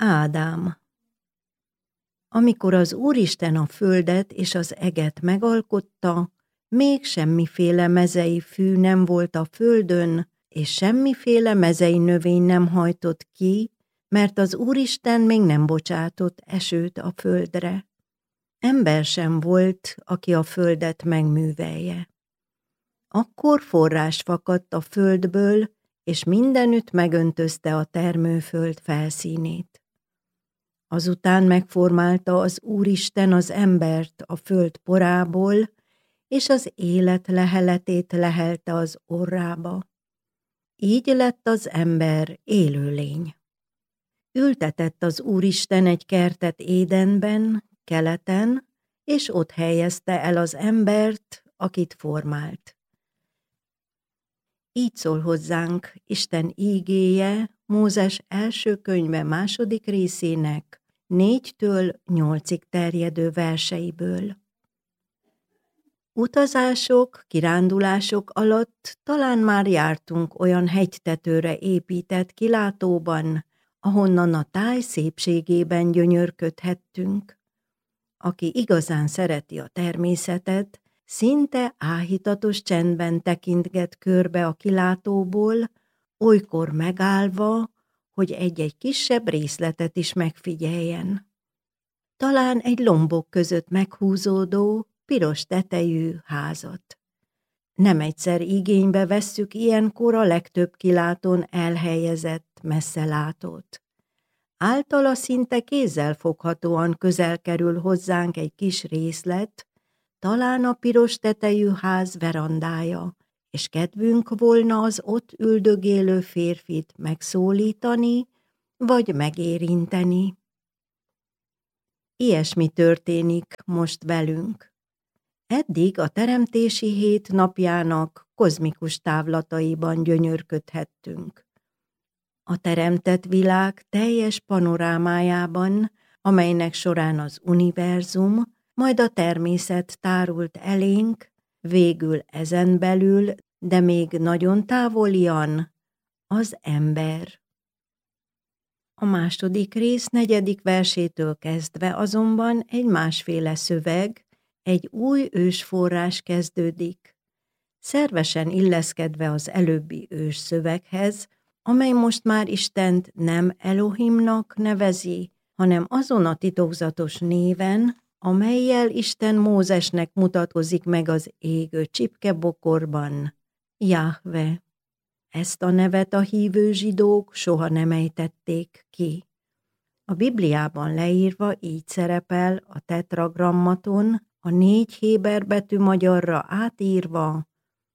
Ádám. Amikor az Úristen a földet és az eget megalkotta, még semmiféle mezei fű nem volt a földön, és semmiféle mezei növény nem hajtott ki, mert az Úristen még nem bocsátott esőt a földre. Ember sem volt, aki a földet megművelje. Akkor forrás fakadt a földből, és mindenütt megöntözte a termőföld felszínét. Azután megformálta az Úristen az embert a föld porából, és az élet leheletét lehelte az orrába. Így lett az ember élőlény. Ültetett az Úristen egy kertet Édenben, keleten, és ott helyezte el az embert, akit formált. Így szól hozzánk Isten ígéje Mózes első könyve 2. részének 4-től 8-ig terjedő verseiből. Utazások, kirándulások alatt talán már jártunk olyan hegytetőre épített kilátóban, ahonnan a táj szépségében gyönyörködhettünk. Aki igazán szereti a természetet, szinte áhítatos csendben tekintget körbe a kilátóból, olykor megállva, hogy egy-egy kisebb részletet is megfigyeljen. Talán egy lombok között meghúzódó, piros tetejű házat. Nem egyszer igénybe vesszük ilyenkor a legtöbb kilátón elhelyezett messzelátót. Általa szinte kézzelfoghatóan közel kerül hozzánk egy kis részlet, talán a piros tetejű ház verandája, és kedvünk volna az ott üldögélő férfit megszólítani, vagy megérinteni. Ilyesmi történik most velünk. Eddig a teremtési hét napjának kozmikus távlataiban gyönyörködhettünk. A teremtett világ teljes panorámájában, amelynek során az univerzum, majd a természet tárult elénk, végül ezen belül, de még nagyon távolian, az ember. A 2. rész 4. versétől kezdve azonban egy másféle szöveg, egy új ősforrás kezdődik, szervesen illeszkedve az előbbi ősszöveghez, amely most már Istent nem Elohimnak nevezi, hanem azon a titokzatos néven, amellyel Isten Mózesnek mutatkozik meg az égő csipkebokorban, Jahve. Ezt a nevet a hívő zsidók soha nem ejtették ki. A Bibliában leírva így szerepel a tetragrammaton, a 4 héber betű magyarra átírva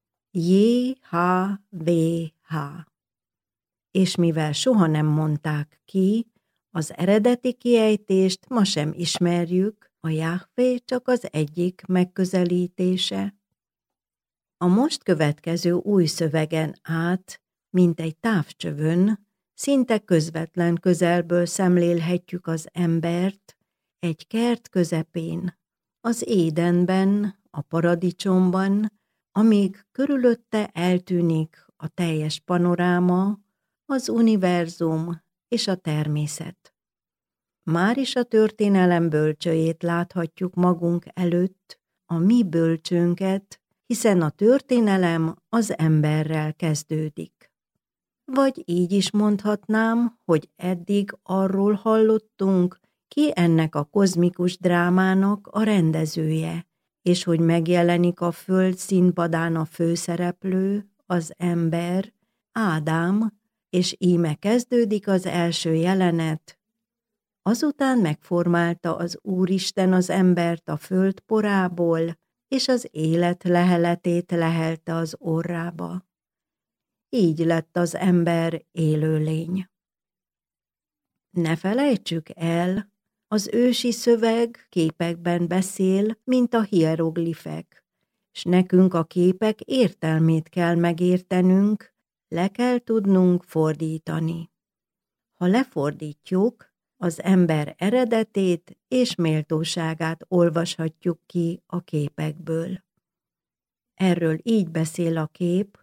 J-H-V-H. És mivel soha nem mondták ki, az eredeti kiejtést ma sem ismerjük, a Jahve csak az egyik megközelítése. A most következő új szövegen át, mint egy távcsövön, szinte közvetlen közelből szemlélhetjük az embert, egy kert közepén, az Édenben, a paradicsomban, amíg körülötte eltűnik a teljes panoráma, az univerzum és a természet. Máris a történelem bölcsőjét láthatjuk magunk előtt, a mi bölcsőnket, hiszen a történelem az emberrel kezdődik. Vagy így is mondhatnám, hogy eddig arról hallottunk, ki ennek a kozmikus drámának a rendezője, és hogy megjelenik a föld színpadán a főszereplő, az ember, Ádám, és íme kezdődik az első jelenet. Azután megformálta az Úristen az embert a föld porából, és az élet leheletét lehelte az orrába. Így lett az ember élőlény. Ne felejtsük el, az ősi szöveg képekben beszél, mint a hieroglifek, s nekünk a képek értelmét kell megértenünk, le kell tudnunk fordítani. Ha lefordítjuk, az ember eredetét és méltóságát olvashatjuk ki a képekből. Erről így beszél a kép: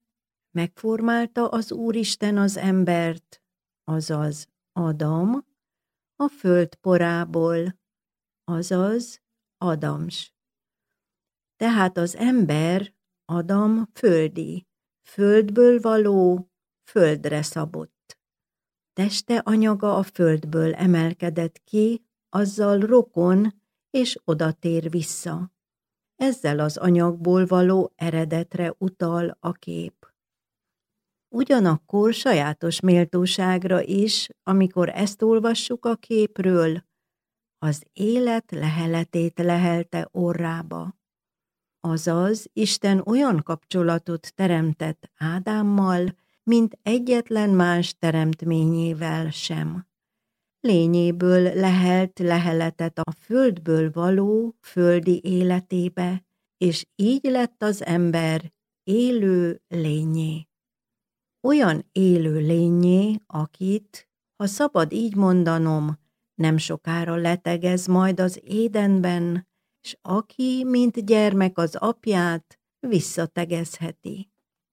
megformálta az Úristen az embert, azaz Adam, a föld porából, azaz Adams. Tehát az ember, Adam földi, földből való, földre szabott. Teste anyaga a földből emelkedett ki, azzal rokon, és odatér vissza. Ezzel az anyagból való eredetre utal a kép. Ugyanakkor sajátos méltóságra is, amikor ezt olvassuk a képről, az élet leheletét lehelte orrába. Azaz, Isten olyan kapcsolatot teremtett Ádámmal, mint egyetlen más teremtményével sem. Lényéből lehelt leheletet a földből való földi életébe, és így lett az ember élő lényé. Olyan élő lényé, akit, ha szabad így mondanom, nem sokára letegez majd az Édenben, s aki, mint gyermek az apját, visszategezheti.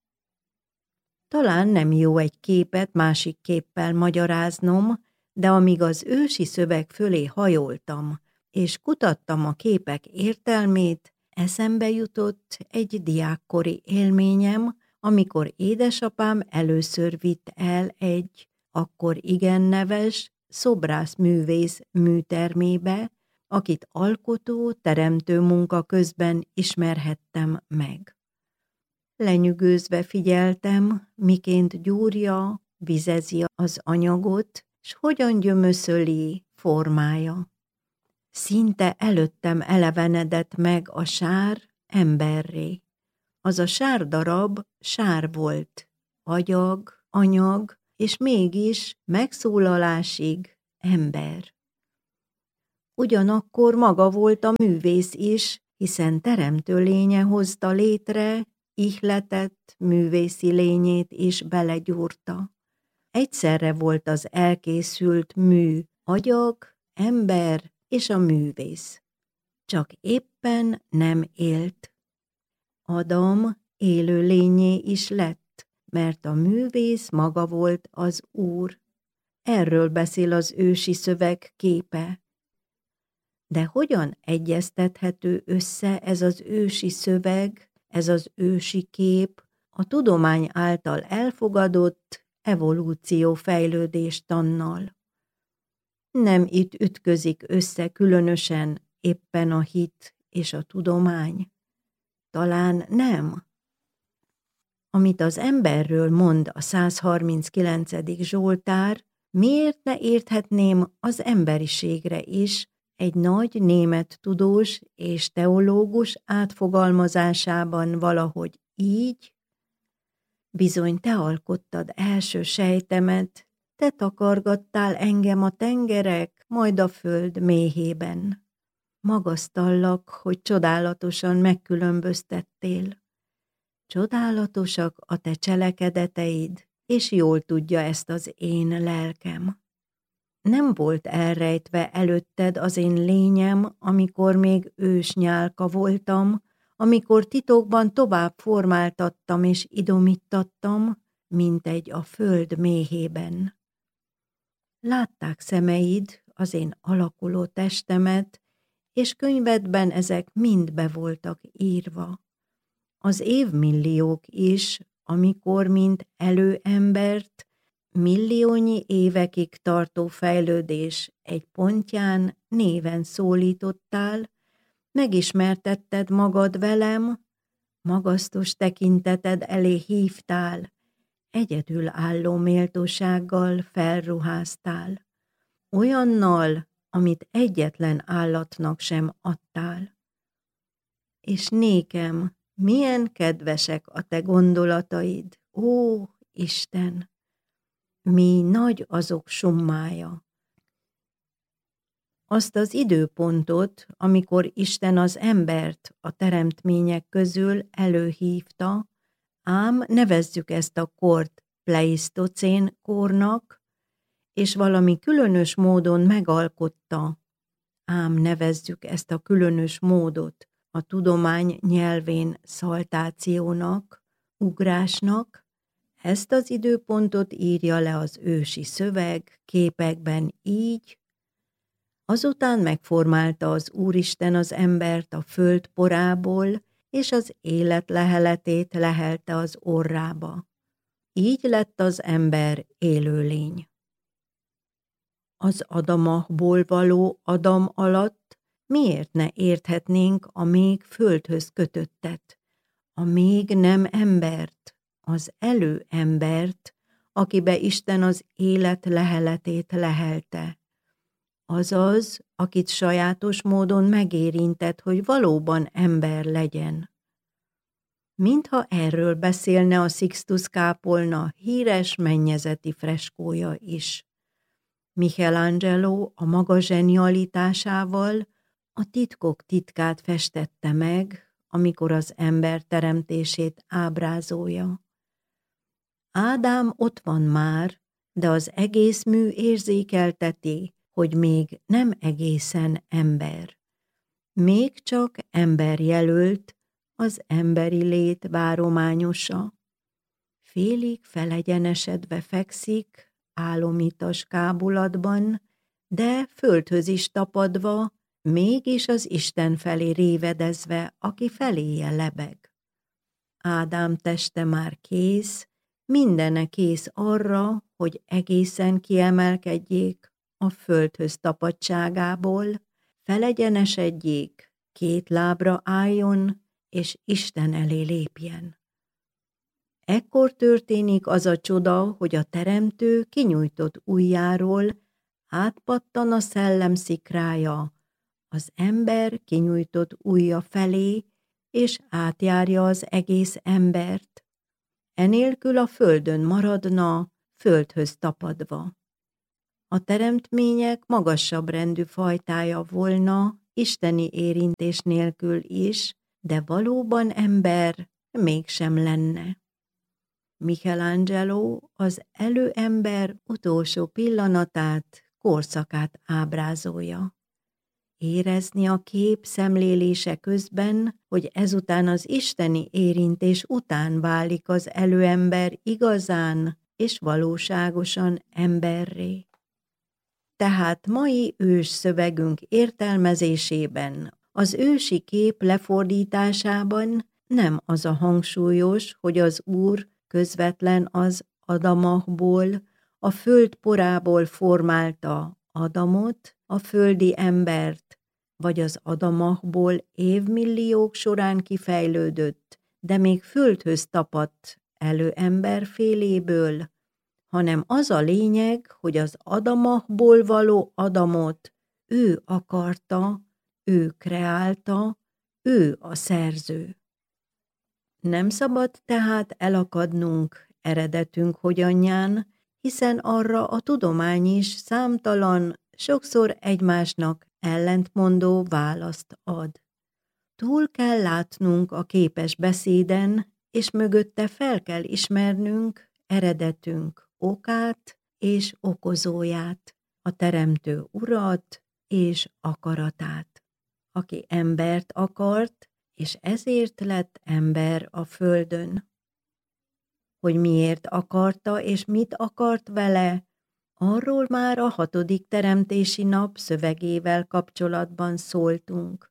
Talán nem jó egy képet másik képpel magyaráznom, de amíg az ősi szöveg fölé hajoltam, és kutattam a képek értelmét, eszembe jutott egy diákkori élményem, amikor édesapám először vitt el egy, akkor igen neves, szobrászművész műtermébe, akit alkotó, teremtő munka közben ismerhettem meg. Lenyűgözve figyeltem, miként gyúrja, vizezi az anyagot, s hogyan gyömöszöli, formálja. Szinte előttem elevenedett meg a sár emberré. Az a sár darab sár volt, agyag, anyag, és mégis megszólalásig ember. Ugyanakkor maga volt a művész is, hiszen teremtő lénye hozta létre, ihletett művészi lényét is belegyúrta. Egyszerre volt az elkészült mű, agyag, ember és a művész. Csak éppen nem élt. Adam élő lényé is lett, mert a művész maga volt az Úr. Erről beszél az ősi szöveg képe. De hogyan egyeztethető össze ez az ősi szöveg, ez az ősi kép a tudomány által elfogadott evolúció fejlődés tannal? Nem itt ütközik össze különösen éppen a hit és a tudomány? Talán nem. Amit az emberről mond a 139. Zsoltár, miért ne érthetném az emberiségre is, egy nagy német tudós és teológus átfogalmazásában valahogy így? Bizony te alkottad első sejtemet, te takargattál engem a tengerek, majd a föld méhében. Magasztallak, hogy csodálatosan megkülönböztettél. Csodálatosak a te cselekedeteid, és jól tudja ezt az én lelkem. Nem volt elrejtve előtted az én lényem, amikor még ősnyálka voltam, amikor titokban tovább formáltattam és idomíttattam, mint egy a föld méhében. Látták szemeid az én alakuló testemet, és könyvedben ezek mind be voltak írva. Az évmilliók is, amikor, mint előembert, milliónyi évekig tartó fejlődés egy pontján néven szólítottál, megismertetted magad velem, magasztos tekinteted elé hívtál, egyedülálló méltósággal felruháztál, olyannal, amit egyetlen állatnak sem adtál. És nékem milyen kedvesek a te gondolataid, ó Isten! Mi nagy azok summája. Azt az időpontot, amikor Isten az embert a teremtmények közül előhívta, ám nevezzük ezt a kort pleisztocén kornak, és valami különös módon megalkotta, ám nevezzük ezt a különös módot a tudomány nyelvén szaltációnak, ugrásnak, ezt az időpontot írja le az ősi szöveg képekben így, Azután megformálta az Úristen az embert a föld porából, és az élet leheletét lehelte az orrába. Így lett az ember élőlény. Az Adamahból való Adam alatt miért ne érthetnénk a még földhöz kötöttet, a még nem embert, az előembert, akibe Isten az élet leheletét lehelte, azaz, akit sajátos módon megérintett, hogy valóban ember legyen. Mintha erről beszélne a Sixtus kápolna híres mennyezeti freskója is. Michelangelo a maga zsenialitásával a titkok titkát festette meg, amikor az ember teremtését ábrázolja. Ádám ott van már, de az egész mű érzékelteti, hogy még nem egészen ember. Még csak emberjelölt, az emberi lét várományosa. Félig felegyenesedve fekszik, álomitas kábulatban, de földhöz is tapadva, mégis az Isten felé révedezve, aki feléje lebeg. Ádám teste már kész, mindene kész arra, hogy egészen kiemelkedjék a földhöz tapadtságából, felegyenesedjék, két lábra álljon, és Isten elé lépjen. Ekkor történik az a csoda, hogy a Teremtő kinyújtott ujjáról átpattan a szellem szikrája, az ember kinyújtott ujja felé, és átjárja az egész embert. Enélkül a földön maradna, földhöz tapadva. A teremtmények magasabb rendű fajtája volna, isteni érintés nélkül is, de valóban ember mégsem lenne. Michelangelo az előember utolsó pillanatát, korszakát ábrázolja. Érezni a kép szemlélése közben, hogy ezután az isteni érintés után válik az előember igazán és valóságosan emberré. Tehát mai ős szövegünk értelmezésében, az ősi kép lefordításában nem az a hangsúlyos, hogy az Úr közvetlen az Adamahból, a föld porából formálta Adamot, a földi embert, vagy az Adamahból évmilliók során kifejlődött, de még földhöz tapadt előemberféléből, hanem az a lényeg, hogy az Adamahból való Adamot ő akarta, ő kreálta, ő a szerző. Nem szabad tehát elakadnunk eredetünk hogyanján, hiszen arra a tudomány is számtalan, sokszor egymásnak ellentmondó választ ad. Túl kell látnunk a képes beszéden, és mögötte fel kell ismernünk eredetünk okát és okozóját, a Teremtő Urat és akaratát, aki embert akart, és ezért lett ember a földön. Hogy miért akarta és mit akart vele, arról már a 6. teremtési nap szövegével kapcsolatban szóltunk.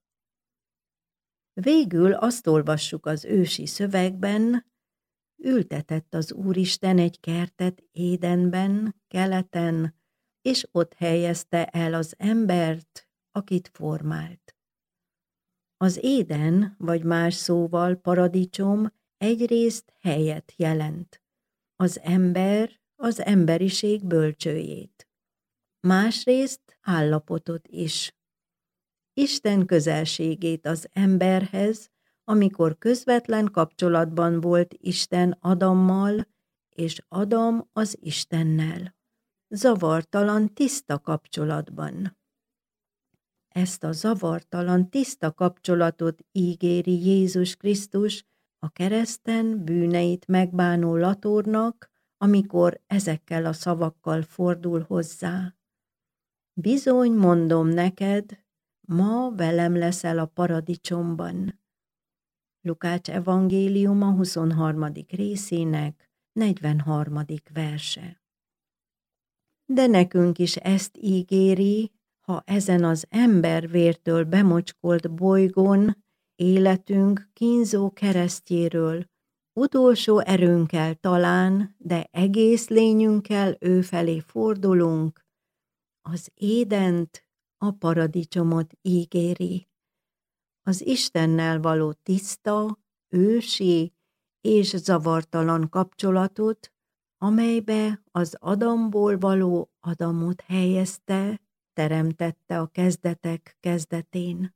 Végül azt olvassuk az ősi szövegben, ültetett az Úristen egy kertet Édenben, keleten, és ott helyezte el az embert, akit formált. Az Éden, vagy más szóval paradicsom egyrészt helyet jelent, az ember az emberiség bölcsőjét. Másrészt állapotot is. Isten közelségét az emberhez, amikor közvetlen kapcsolatban volt Isten Adammal, és Adam az Istennel. Zavartalan, tiszta kapcsolatban. Ezt a zavartalan, tiszta kapcsolatot ígéri Jézus Krisztus a kereszten bűneit megbánó latornak, amikor ezekkel a szavakkal fordul hozzá. Bizony mondom neked, ma velem leszel a paradicsomban. Lukács evangéliuma 23. részének 43. verse. De nekünk is ezt ígéri, Ha ezen az embervértől bemocskolt bolygón életünk kínzó keresztjéről utolsó erőnkkel talán, de egész lényünkkel ő felé fordulunk, az Édent, a paradicsomot ígéri. Az Istennel való tiszta, ősi és zavartalan kapcsolatot, amelybe az Adamból való Adamot helyezte, teremtette a kezdetek kezdetén.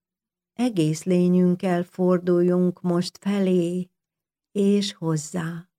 Egész lényünkkel forduljunk most felé és hozzá.